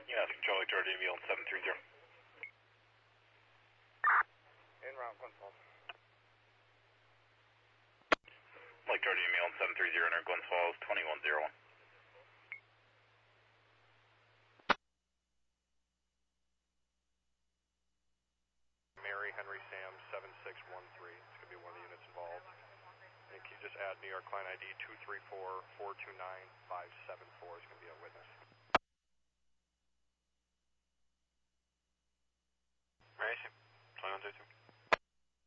Yes, Control Victor DMV on 730. En route, Glens Falls. Mike Victor DMV on 730, enter Glens Falls, 2101. Mary Henry Sam 7613. It's going to be one of the units involved. And can you just add New York client ID 234-429-574 is going to be a witness. Mary Sam.